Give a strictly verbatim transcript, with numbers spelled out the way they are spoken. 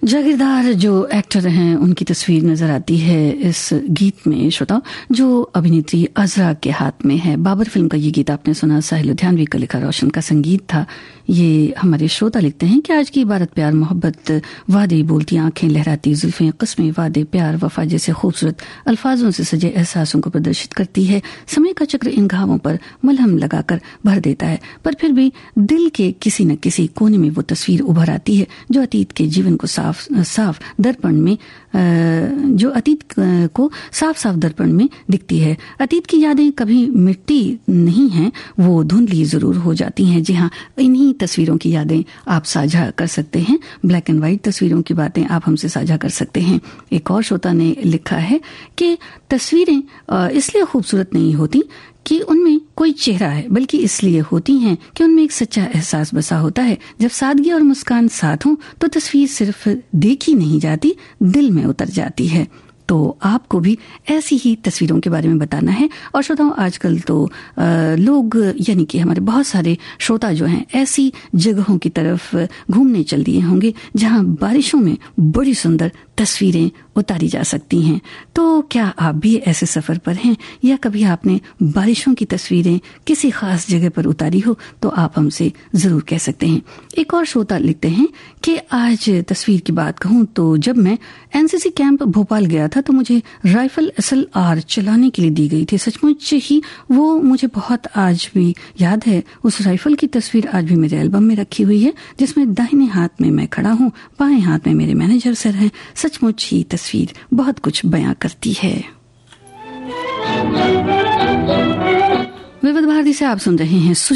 जागीरदार जो एक्टर हैं उनकी तस्वीर नजर आती है इस गीत में श्रोताओ, जो अभिनेत्री अजरा के हाथ में है। बाबर फिल्म का ये गीत आपने सुना, साहिल लुधियानवी का लिखा, रोशन का संगीत था। ये हमारे श्रोता लिखते हैं कि आज की इबारत प्यार मोहब्बत, वादे, बोलती आंखें, लहराती जुल्फें, कस्में, वादे, प्यार, वफा जैसे खूबसूरत अल्फाजों से सजे एहसासों को प्रदर्शित करती है। समय का चक्र इन घावों पर मलहम लगाकर भर देता है, पर फिर भी दिल के किसी न किसी कोने में वो तस्वीर उभर आती है जो अतीत के जीवन को साफ साफ दर्पण में जो अतीत को साफ साफ दर्पण में दिखती है। अतीत की यादें कभी मिटती नहीं हैं, वो धुंधली जरूर हो जाती हैं। जी हाँ, इन्हीं तस्वीरों की यादें आप साझा कर सकते हैं। ब्लैक एंड व्हाइट तस्वीरों की बातें आप हमसे साझा कर सकते हैं। एक और श्रोता ने लिखा है कि तस्वीरें इसलिए खूबसूरत नहीं होती कि उनमें कोई चेहरा है, बल्कि इसलिए होती हैं कि उनमें एक सच्चा एहसास बसा होता है। जब सादगी और मुस्कान साथ हों तो तस्वीर सिर्फ देखी नहीं जाती, दिल में उतर जाती है। तो आपको भी ऐसी ही तस्वीरों के बारे में बताना है। और श्रोताओं, आजकल तो आ, लोग यानी कि हमारे बहुत सारे श्रोता जो हैं ऐसी जगहों की तरफ घूमने चल दिए होंगे जहां बारिशों में बड़ी सुंदर तस्वीरें उतारी जा सकती हैं। तो क्या आप भी ऐसे सफर पर हैं या कभी आपने बारिशों की तस्वीरें किसी खास जगह पर उतारी हो तो आप हमसे जरूर कह सकते हैं। एक और श्रोता लिखते हैं कि आज तस्वीर की बात कहूं तो जब मैं एनसीसी कैंप भोपाल गया था तो मुझे राइफल एसएल आर चलाने के लिए दी गई थी। सचमुच ही वो मुझे बहुत आज भी याद है। उस राइफल की तस्वीर आज भी मेरे एल्बम में रखी हुई है, जिसमें दाहिने हाथ में मैं खड़ा हूँ, बाएं हाथ में मेरे मैनेजर सर हैं। सचमुच ही तस्वीर बहुत कुछ बयां करती है। विविध भारती से आप सुन रहे हैं